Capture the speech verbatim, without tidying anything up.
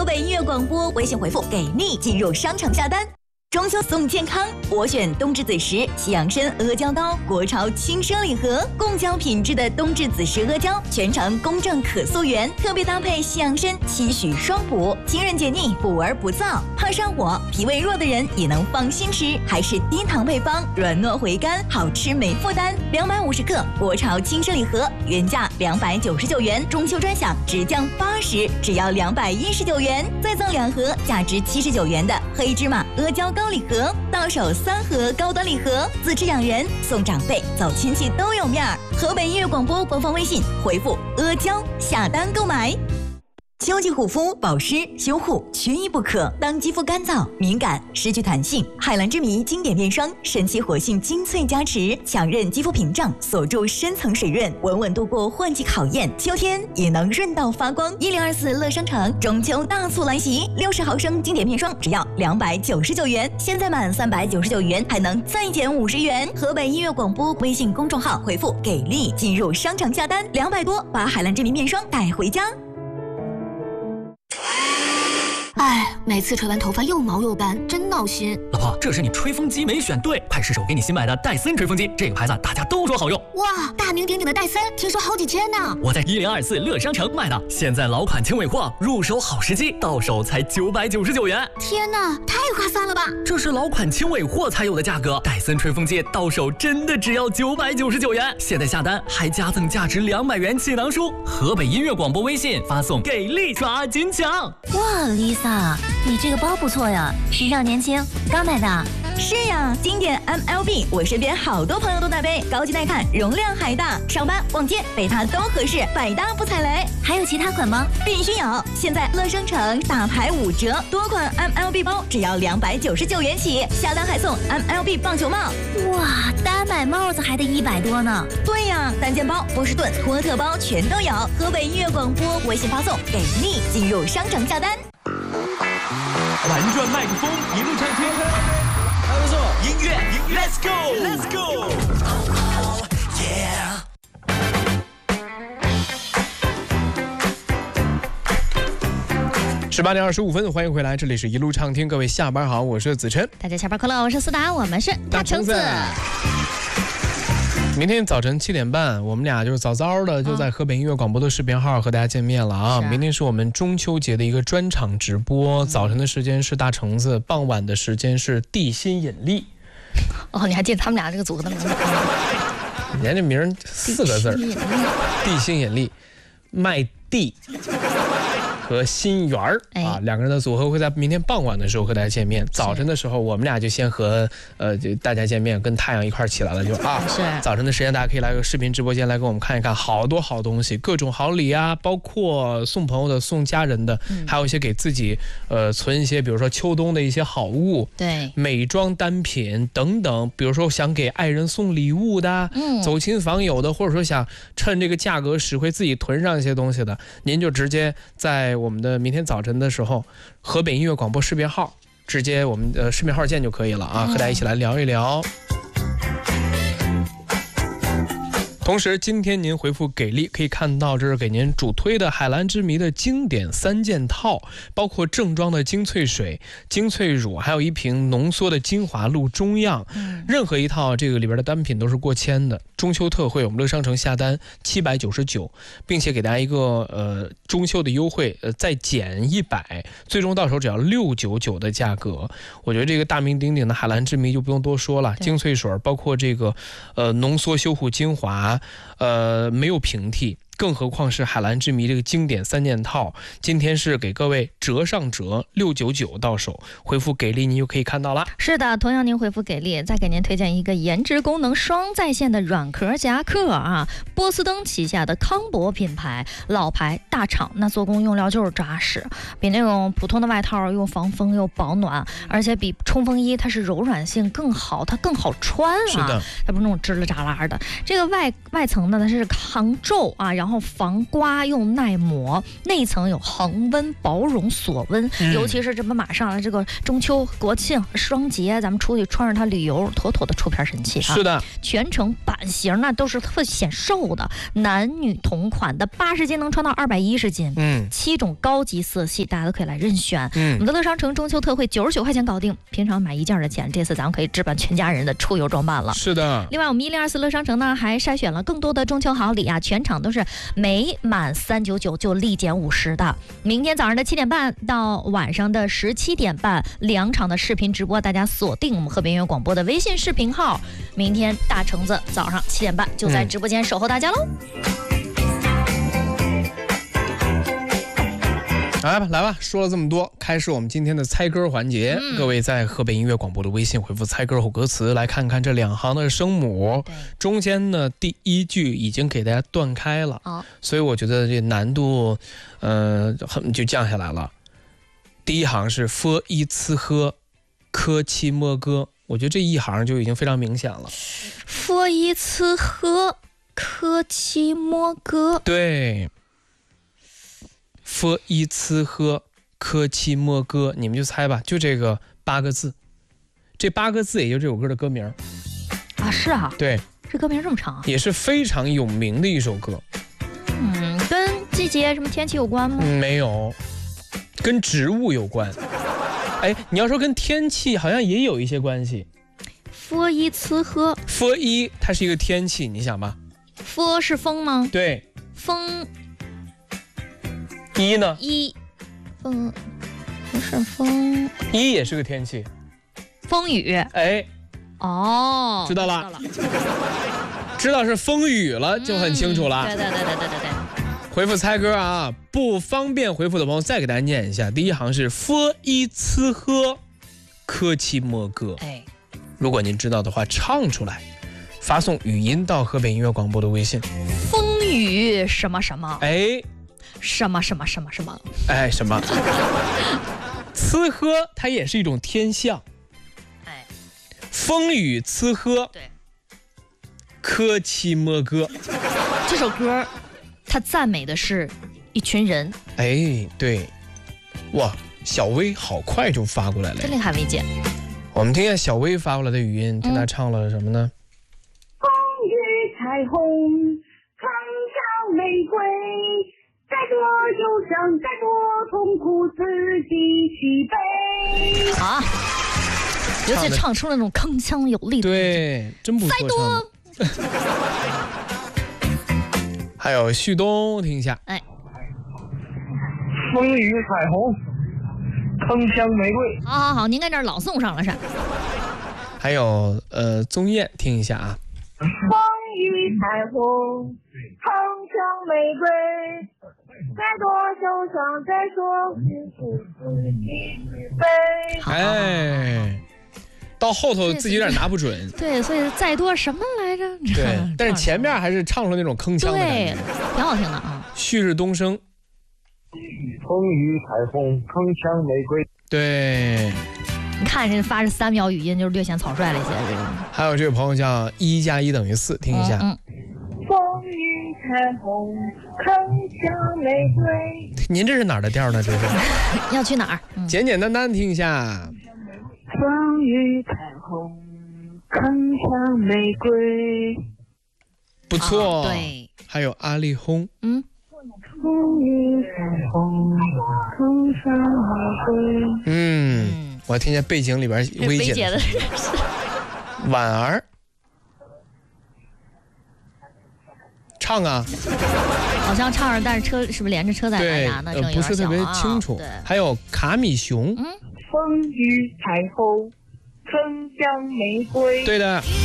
河北音乐广播微信回复给力进入商场下单。中秋送健康，我选冬至子时西洋参阿胶糕，国潮轻奢礼盒，贡胶品质的冬至子时阿胶，全程公正可溯源，特别搭配西洋参，期许双补，清润解腻，补而不燥。怕上火、脾胃弱的人也能放心吃，还是低糖配方，软糯回甘，好吃没负担。两百五十克国潮轻奢礼盒，原价两百九十九元，中秋专享直降八十，只要两百一十九元，再赠两盒价值七十九元的黑芝麻阿胶糕礼盒，到手三盒高端礼盒，自吃养人，送长辈，走亲戚都有面儿。河北音乐广播官方微信回复阿胶下单购买。秋季护肤、保湿、修护缺一不可。当肌肤干燥、敏感、失去弹性，海蓝之谜经典面霜神奇活性精粹加持，强韧肌肤屏障，锁住深层水润，稳稳度过换季考验。秋天也能润到发光。一零二四乐商城中秋大促来袭，六十毫升经典面霜只要两百九十九元，现在满三百九十九元还能再减五十元。河北音乐广播微信公众号回复给力进入商场下单，两百多把海蓝之谜面霜带回家。 哎，每次吹完头发又毛又斑，真闹心。 老婆，这是你吹风机没选对，快试手给你新买的戴森吹风机，这个牌子大家都说好用。 哇，大名鼎鼎的戴森，听说好几千呢。 我在一零二四乐商城买的，现在老款轻尾货，入手好时机，到手才九百九十九元。 天哪，太划算了吧！ 这是老款轻尾货才有的价格，戴森吹风机到手真的只要九百九十九元。现在下单还加赠价值两百元气囊书。河北音乐广播微信发送给力抓紧抢。 哇 ，Lisa， 你这个包不错呀，时尚年轻，刚买的。 是呀，经典 M L B， 我身边好多朋友都带背，高级耐看，容量还大，上班逛街背它都合适，百搭不踩雷。 还有其他款吗？ 必须有！现在乐商城大牌五折，多款 M L B 包只要两百九十九元起，下单还送 M L B 棒球帽。 哇，单买帽子还得一百多呢。 对呀，单肩包、波士顿、托特包全都有。河北音乐广播微信发送给力进入商场下单。 玩转麦克风，一路畅听。还不错，音乐 ，Let's go，Let's go。Yeah。十八点二十五分，欢迎回来，这里是一路畅听，各位下班好，我是子琛。 大家下班快乐，我是思达，我们是大橙子。 明天早晨七点半，我们俩就是早早的就在河北音乐广播的视频号和大家见面了啊！明天是我们中秋节的一个专场直播，早晨的时间是大橙子，傍晚的时间是地心引力。 哦，你还记得他们俩这个组合的名字？ 人家这名四个字儿，地心引力，卖地。和心圆儿啊，两个人的组合会在明天傍晚的时候和大家见面。早晨的时候，我们俩就先和呃就大家见面，跟太阳一块起来了就啊。 是。 早晨的时间，大家可以来个视频直播间来跟我们看一看，好多好东西，各种好礼啊，包括送朋友的、送家人的，嗯、还有一些给自己呃存一些，比如说秋冬的一些好物， 对， 美妆单品等等。比如说想给爱人送礼物的，嗯，走亲访友的，或者说想趁这个价格实惠自己囤上一些东西的，您就直接在我们的明天早晨的时候，河北音乐广播视频号，直接我们的视频号见就可以了啊，和大家一起来聊一聊。同时今天您回复给力可以看到，这是给您主推的海蓝之谜的经典三件套，包括正装的精粹水、精粹乳，还有一瓶浓缩的精华露中样，任何一套这个里边的单品都是过千的。中秋特惠我们乐商城下单七百九十九，并且给大家一个呃中秋的优惠，呃再减一百，最终到手只要六百九十九的价格。我觉得这个大名鼎鼎的海蓝之谜就不用多说了，精粹水包括这个呃浓缩修护精华，呃没有平替，更何况是海蓝之谜这个经典三件套，今天是给各位折上折，六百九十九到手，回复给力您就可以看到了。 是的，同样您回复给力，再给您推荐一个颜值功能双在线的软壳夹克啊，波司登旗下的康博品牌，老牌大厂，那做工用料就是扎实，比那种普通的外套又防风又保暖，而且比冲锋衣它是柔软性更好，它更好穿啊， 是的， 它不是那种支了扎拉的。这个外外层呢，它是抗皱啊，然然后防刮又耐磨，内层有恒温保绒锁温， 嗯、 尤其是这不马上了这个中秋国庆双节，咱们出去穿着它旅游，妥妥的出片神器啊！ 是的， 全程版型呢都是特显瘦的，男女同款的，八十斤能穿到二百一十斤， 嗯， 七种高级色系，大家都可以来任选。 嗯， 我们的乐商城中秋特惠九十九块钱搞定，平常买一件的钱，这次咱们可以置办全家人的出游装扮了。 是的。 另外，我们一零二四乐商城呢还筛选了更多的中秋好礼啊，全场都是每满三九九就立减五十的。明天早上的七点半到晚上的十七点半，两场的视频直播，大家锁定我们河北音乐广播的微信视频号。明天大橙子早上七点半就在直播间守候大家喽。 来吧，来吧，说了这么多，开始我们今天的猜歌环节。 嗯、 各位在河北音乐广播的微信回复猜歌后歌词，来看看这两行的声母。中间呢，第一句已经给大家断开了， 哦、 所以我觉得这难度，呃，很就降下来了。第一行是 f 一呲喝，科期莫歌，我觉得这一行就已经非常明显了。 f 一呲喝，科期莫歌， 对。f 一呲喝，科期莫歌，你们就猜吧，就这个八个字，这八个字也就这首歌的歌名啊，是啊， 对， 这歌名这么长， 也是非常有名的一首歌。 嗯，跟季节什么天气有关吗？ 嗯，没有，跟植物有关。哎，你要说跟天气，好像也有一些关系。 f 一呲喝 ，f 一它是一个天气，你想吧 ？f 是风吗？ 对， 风。 一呢？ 一，风，不是风。 一也是个天气。 风雨。 哎， 哦， 知道了， 知道了， 知道是风雨了，就很清楚了。 嗯、对对对对对对对。 回复猜歌啊，不方便回复的朋友再给大家念一下。第一行是 f 一呲喝，科期莫歌。 哎， 如果您知道的话，唱出来，发送语音到河北音乐广播的微信。 风雨什么什么？ 哎。 什么什么什么什么？ 哎，什么？呲喝它也是一种天象。 哎， 风雨呲喝。 对。 科期莫歌。 这首歌，它赞美的是一群人。 哎，对。哇，小薇好快就发过来了， 真厉害，薇姐。 我们听一下小薇发过来的语音，听她唱了什么呢？ 风雨彩虹，铿锵玫瑰。再多忧伤，再多痛苦，自己去背。 啊，尤其唱出那种铿锵有力的， 对，真不错。 再多。 还有旭东，听一下。 哎， 风雨彩虹，铿锵玫瑰。 好好好，您在这儿老送上了是。 还有呃，宗燕，听一下啊。 风雨彩虹，铿锵玫瑰。再多受伤，再说自己背。 哎，到后头自己有点拿不准。 对，所以再多什么来着？ 对，但是前面还是唱出那种铿锵的感觉， 对，挺好听的啊。 旭日东升， 风雨彩虹，铿锵玫瑰。 对， 你看人发这三秒语音，就是略显草率了一些。这个。 还有这位朋友叫一加一等于四，听一下。 嗯。 风雨彩虹，铿锵玫瑰。 您这是哪儿的调呢？这是要去哪儿？ 嗯、简简单单听一下。 风雨彩虹，铿锵玫瑰。 不错。 哦、对。 还有阿丽轰。 嗯。 风雨彩虹，铿锵玫瑰。 嗯，我听见背景里边薇姐的婉儿。唱啊， 好像唱着，但是车是不是连着车载蓝牙呢？ 对，呃，不是特别清楚。 啊、 还有卡米熊， 嗯，风雨彩虹，铿锵玫瑰。 对的。